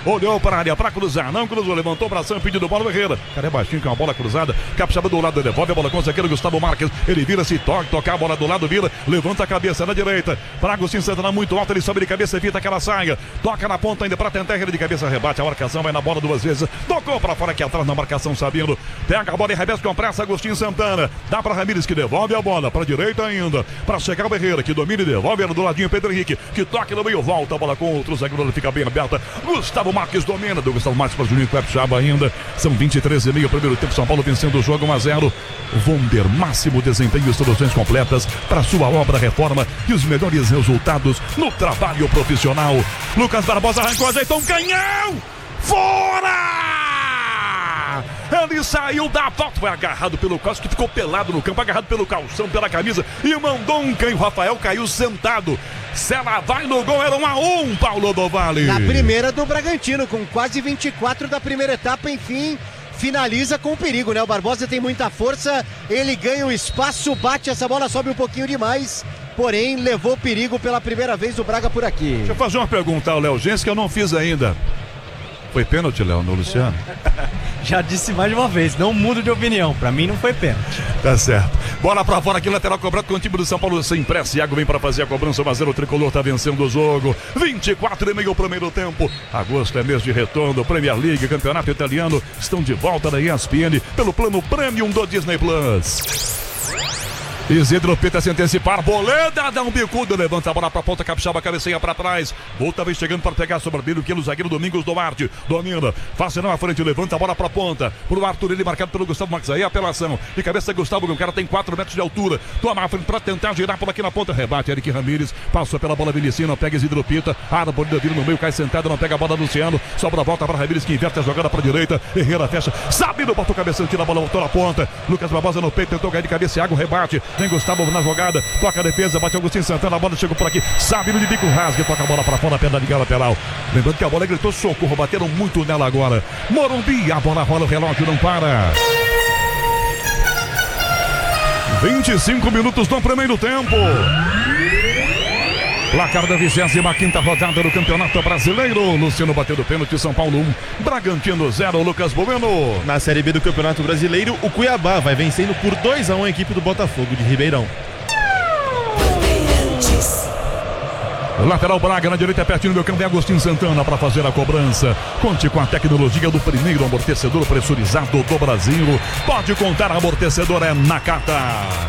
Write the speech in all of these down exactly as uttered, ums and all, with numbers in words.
olhou para a área para cruzar, não cruzou, levantou para ação, pedindo bola, Herrera. Cara, é baixinho com a bola cruzada, Capixaba do lado, devolve a bola com o zagueiro Gustavo Marques, ele vira-se, toca, toca a bola do lado, vira, levanta a cabeça na direita, para Agostinho Santana muito alto, ele sobe de cabeça, evita aquela saia, toca na ponta ainda para tentar, ele de cabeça, rebate, a marcação vai na bola duas vezes, tocou para fora aqui atrás na marcação, Sabino, pega a bola e reveste com pressa, Agostinho Santana, dá para Ramírez que devolve a bola, para direita ainda, para chegar o Herrera, que domina e devolve ela do ladinho, Pedro Henrique, que toca no meio, volta a bola com outro zagueiro, ele fica bem aberta, Gustavo Marques domina, do Gustavo Marques para Juninho Capixaba ainda, são vinte e três e meio, primeiro tempo, São Paulo vencendo o jogo um a zero, Vonder, máximo desempenho e soluções completas para sua obra reforma e os melhores resultados no trabalho profissional. Lucas Barbosa arrancou, ajeitou um canhão, fora! Ele saiu da falta, foi agarrado pelo calço, que ficou pelado no campo, agarrado pelo calção, pela camisa e mandou um canho. Rafael caiu sentado. Se ela vai no gol, era um a um, Paulo do Vale. Na primeira do Bragantino, com quase vinte e quatro da primeira etapa, enfim, finaliza com perigo, né? O Barbosa tem muita força, ele ganha o espaço, bate, essa bola sobe um pouquinho demais, porém levou perigo pela primeira vez o Braga por aqui. Deixa eu fazer uma pergunta ao Léo Gens que eu não fiz ainda. Foi pênalti, Léo, no Luciano? Já disse mais de uma vez, não mudo de opinião. Pra mim não foi pênalti. Tá certo. Bola pra fora aqui, lateral cobrado com o time do São Paulo sem pressa. Iago vem pra fazer a cobrança, um a zero, o Tricolor tá vencendo o jogo. vinte e quatro e meio primeiro tempo. Agosto é mês de retorno, Premier League, Campeonato Italiano. Estão de volta da E S P N pelo plano Premium do Disney Plus. Isidro Pita se antecipar, Boleda dá um bicudo, levanta a bola pra ponta, Capixaba cabeceia pra trás, Volta vem chegando para pegar sobre o Bílio, que é o zagueiro Domingos Duarte, domina, faz na frente, levanta a bola pra ponta, pro Arthur, ele marcado pelo Gustavo Marques, aí a apelação, de cabeça Gustavo, o cara tem quatro metros de altura, toma a frente pra tentar girar por aqui na ponta, rebate, Eric Ramírez, passou pela bola Vilicina, pega Isidro Pita, Árvore da Vila no meio, cai sentado, não pega a bola Luciano, sobra a volta para Ramírez, que inverte a jogada pra direita, Herrera fecha, Sabino botou a cabeça, tira a bola, voltou na ponta, Lucas Barbosa no peito, tentou ganhar de cabeça, Iago rebate, vem Gustavo na jogada, toca a defesa, bate Agostinho Santana, a bola chegou por aqui, Sabino de bico rasga, toca a bola pra fora, perna de lateral, lembrando que a bola gritou socorro, bateram muito nela agora, Morumbi, a bola rola, o relógio não para. vinte e cinco minutos no primeiro tempo. Placar da vigésima quinta rodada do Campeonato Brasileiro. Luciano bateu do pênalti, São Paulo um, Bragantino zero, Lucas Bueno. Na Série B do Campeonato Brasileiro, o Cuiabá vai vencendo por dois a um a equipe do Botafogo de Ribeirão. Lateral Braga, na direita, pertinho do meu campo, é Agostinho Santana para fazer a cobrança. Conte com a tecnologia do primeiro amortecedor pressurizado do Brasil. Pode contar, amortecedor é Nakata.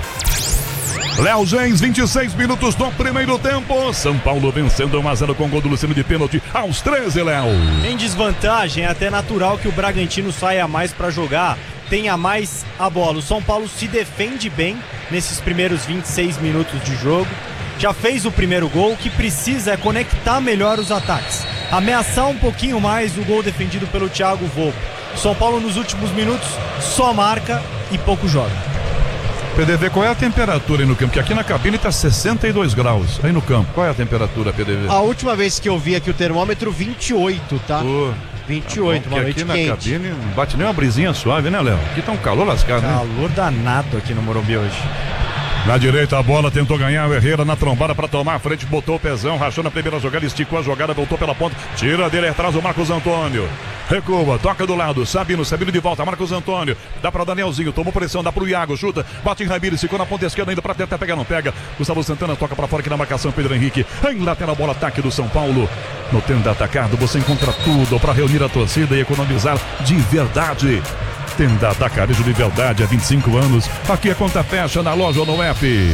Léo Gens, vinte e seis minutos do primeiro tempo. São Paulo vencendo um a zero com gol do Luciano de pênalti aos treze, Léo. Em desvantagem, é até natural que o Bragantino saia mais para jogar, tenha mais a bola. O São Paulo se defende bem nesses primeiros vinte e seis minutos de jogo. Já fez o primeiro gol, o que precisa é conectar melhor os ataques. Ameaçar um pouquinho mais o gol defendido pelo Thiago Volpe. São Paulo nos últimos minutos só marca e pouco joga. P D V, qual é a temperatura aí no campo? Porque aqui na cabine está sessenta e dois graus. Aí no campo, qual é a temperatura, P D V? A última vez que eu vi aqui o termômetro, vinte e oito, tá? Oh, vinte e oito, tá bom, uma noite aqui quente. na cabine não bate nem uma brisinha suave, né, Léo? Aqui tá um calor lascado, né? Calor danado aqui no Morumbi hoje. Na direita a bola, tentou ganhar o Herrera na trombada para tomar a frente, botou o pezão, rachou na primeira jogada, esticou a jogada, voltou pela ponta, tira dele atrás o Marcos Antônio. Recua, toca do lado, Sabino, Sabino de volta, Marcos Antônio, dá para Danielzinho, tomou pressão, dá pro Iago, chuta, bate em Ramírez, ficou na ponta esquerda ainda para tentar pegar, não pega. Gustavo Santana toca para fora aqui na marcação, Pedro Henrique, em lateral, bola, ataque do São Paulo. No tenda atacado, você encontra tudo para reunir a torcida e economizar de verdade. Tenda Atacarejo de verdade há vinte e cinco anos. Aqui a conta fecha na loja ou no app.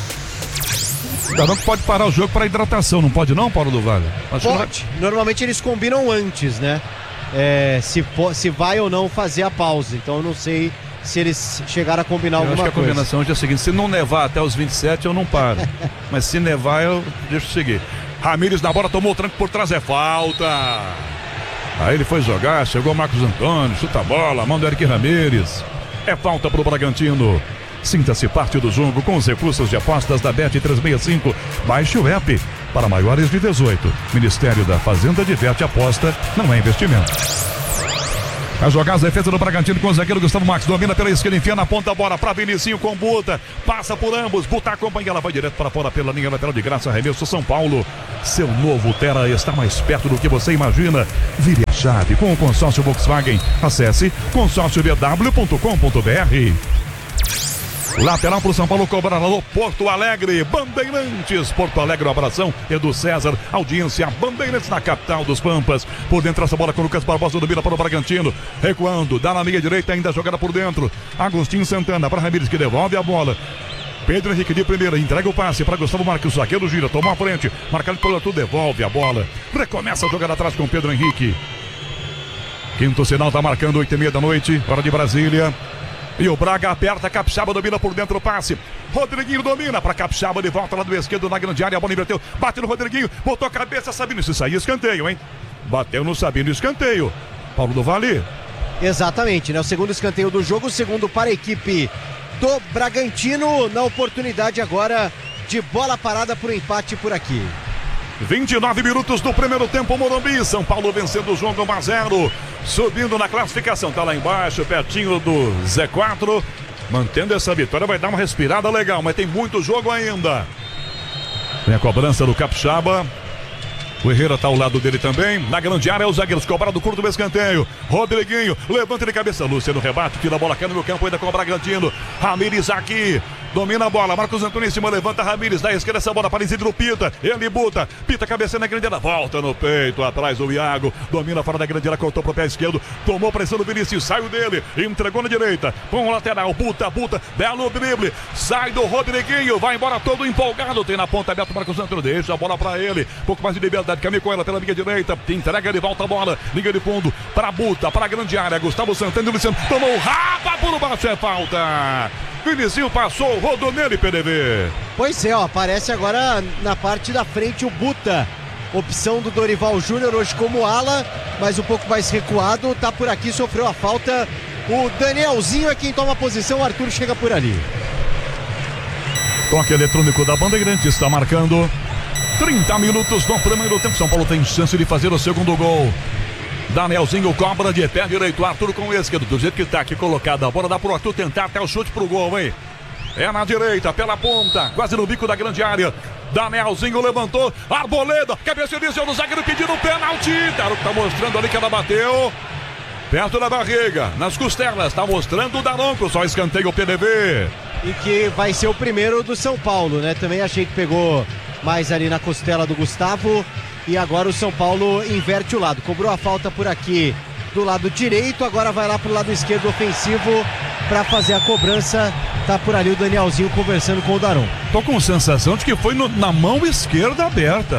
Não pode parar o jogo para hidratação, não pode não, Paulo do Vale? Acho pode. Não... Normalmente eles combinam antes, né? É, se, se vai ou não fazer a pausa. Então eu não sei se eles chegaram a combinar eu alguma coisa. Acho que a coisa. combinação hoje é a seguinte: se não nevar até os vinte e sete eu não paro. Mas se nevar eu deixo seguir. Ramírez na bola, tomou o tranco por trás, é falta. Aí ele foi jogar, chegou o Marcos Antônio, chuta a bola, mão do Eric Ramírez. É falta pro Bragantino. Sinta-se parte do jogo com os recursos de apostas da Bet trezentos e sessenta e cinco. Baixe o app para maiores de dezoito. Ministério da Fazenda diverte aposta, não é investimento. A jogada, a defesa do Bragantino com o zagueiro Gustavo Marques. Domina pela esquerda, enfia na ponta a bola para Vinicinho com Buta. Passa por ambos, Buta acompanha, ela vai direto para fora pela linha lateral de graça. Arremesso São Paulo. Seu novo Tera está mais perto do que você imagina. Vire a chave com o consórcio Volkswagen. Acesse consórcio b w ponto com ponto b r. Lateral pro São Paulo, cobrar no Porto Alegre, Bandeirantes, Porto Alegre, um abração, Edu César, audiência, Bandeirantes na capital dos Pampas, por dentro essa bola com o Lucas Barbosa, domina para o Bragantino, recuando, dá na meia direita, ainda jogada por dentro, Agostinho Santana para Ramires, que devolve a bola, Pedro Henrique de primeira, entrega o passe para Gustavo Marques, o zagueiro gira, tomou a frente, marcado pelo Arthur, devolve a bola, recomeça a jogada atrás com Pedro Henrique, quinto sinal tá marcando, oito e meia da noite, hora de Brasília. E o Braga aperta, Capixaba domina por dentro o passe. Rodriguinho domina para Capixaba, de volta lá do esquerdo na grande área. A bola inverteu, bate no Rodriguinho, botou a cabeça, Sabino. Se sair, escanteio, hein? Bateu no Sabino, escanteio. Paulo do Vale. Exatamente, né? O segundo escanteio do jogo, o segundo para a equipe do Bragantino. Na oportunidade agora de bola parada para o empate por aqui. vinte e nove minutos do primeiro tempo, Morumbi. São Paulo vencendo o jogo um a zero. Subindo na classificação, tá lá embaixo, pertinho do Z quatro. Mantendo essa vitória, vai dar uma respirada legal, mas tem muito jogo ainda. Vem a cobrança do Capixaba. O Herrera tá ao lado dele também. Na grande área, os zagueiros cobrado curto do escanteio. Rodriguinho, levanta de cabeça. Luciano rebate, tira a bola, cai no meu campo ainda com o Bragantino. Ramires aqui. Domina a bola, Marcos Antônio em cima, levanta Ramires, da esquerda essa bola para Isidro Pita, ele buta, Pita cabeça na grande área, volta no peito, atrás o Iago, domina fora da grande área, cortou pro pé esquerdo, tomou pressão do Vinícius, saiu dele, entregou na direita, com o lateral, buta, buta, belo drible, sai do Rodriguinho, vai embora todo empolgado, tem na ponta aberta Marcos Antônio, deixa a bola para ele, pouco mais de liberdade, caminha com ela pela linha direita, entrega de volta a bola, liga de fundo, para buta, para a grande área, Gustavo Santana e Luciano, tomou rapa por baixo, é falta. Vinicius passou, rodou nele, P D V. Pois é, ó, aparece agora na parte da frente o Buta. Opção do Dorival Júnior hoje como ala, mas um pouco mais recuado. Tá por aqui, sofreu a falta. O Danielzinho é quem toma a posição, o Arthur chega por ali. Toque eletrônico da Bandeirantes está marcando trinta minutos no primeiro tempo. São Paulo tem chance de fazer o segundo gol. Danielzinho cobra de pé direito, Arthur com o esquerdo, do jeito que tá aqui colocada a bola, dá pro Arthur tentar até o chute pro gol, hein? É na direita, pela ponta, quase no bico da grande área. Danielzinho levantou, Arboleda, cabeça inicial do zagueiro pedindo pênalti. Daronco tá mostrando ali que ela bateu perto da barriga, nas costelas, tá mostrando o Daronco, só escanteio o P D V. E que vai ser o primeiro do São Paulo, né? Também achei que pegou mais ali na costela do Gustavo. E agora o São Paulo inverte o lado. Cobrou a falta por aqui do lado direito. Agora vai lá pro lado esquerdo ofensivo para fazer a cobrança. Tá por ali o Danielzinho conversando com o Daronco. Tô com sensação de que foi no, na mão esquerda aberta.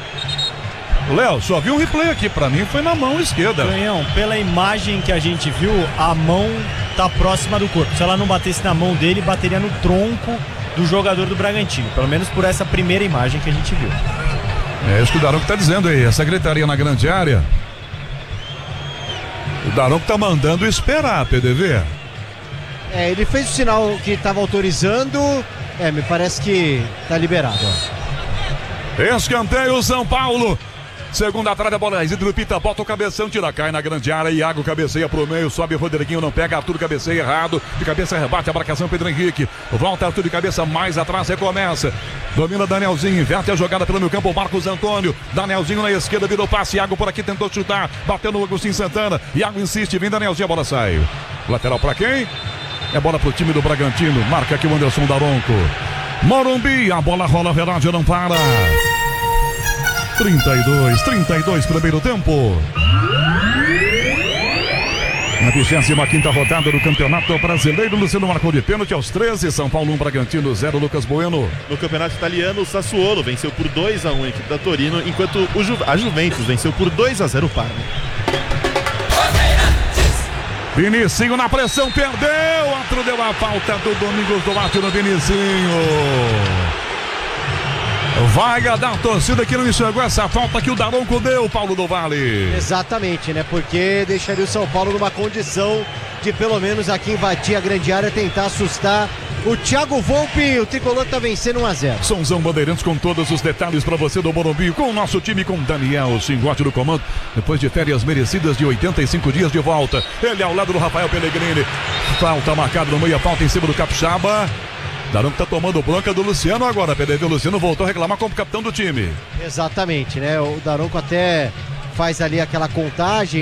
Léo, só vi um replay aqui. Pra mim foi na mão esquerda. Canhão, pela imagem que a gente viu, a mão tá próxima do corpo. Se ela não batesse na mão dele, bateria no tronco do jogador do Bragantino. Pelo menos por essa primeira imagem que a gente viu. É isso que o Daronco tá dizendo aí, essa gritaria na grande área. O Daronco tá mandando esperar, P D V. É, ele fez o sinal que estava autorizando. É, me parece que tá liberado, ó. Escanteio São Paulo. Segunda atrás da bola, Isidro Pita bota o cabeção, tira, cai na grande área, Iago cabeceia pro meio, sobe Rodriguinho, não pega, Arthur cabeceia errado, de cabeça rebate a marcação Pedro Henrique, volta Arthur de cabeça, mais atrás recomeça, domina Danielzinho, inverte a jogada pelo meio campo, Marcos Antônio, Danielzinho na esquerda, virou passe, Iago por aqui tentou chutar, bateu no Agostinho Santana, Iago insiste, vem Danielzinho, a bola sai, lateral pra quem? É bola pro time do Bragantino, marca aqui o Anderson Daronco, Morumbi, a bola rola, a verdade não para. trinta e dois, trinta e dois, primeiro tempo. Na vigésima quinta rodada do Campeonato Brasileiro, Luciano marcou de pênalti aos treze, São Paulo um, Bragantino zero, Lucas Bueno. No Campeonato Italiano, o Sassuolo venceu por dois a um a equipe da Torino, enquanto o Ju- a Juventus venceu por dois a zero o Parma. Vinicinho na pressão, perdeu, outro deu a falta do Domingos Duarte no Vinicinho. Vai dar a torcida que não enxergou essa falta que o Daronco deu, Paulo do Vale. Exatamente, né? Porque deixaria o São Paulo numa condição de pelo menos aqui invadir a grande área, tentar assustar o Thiago Volpe. O tricolor tá vencendo um a zero. Sonzão Bandeirantes com todos os detalhes para você do Morumbi, com o nosso time, com Daniel Singote do comando, depois de férias merecidas de oitenta e cinco dias de volta. Ele ao lado do Rafael Pellegrini. Falta marcada no meio, falta em cima do Capixaba. Daronco tá tomando bronca do Luciano agora, P D V. O Luciano voltou a reclamar como capitão do time. Exatamente, né? O Daronco até faz ali aquela contagem.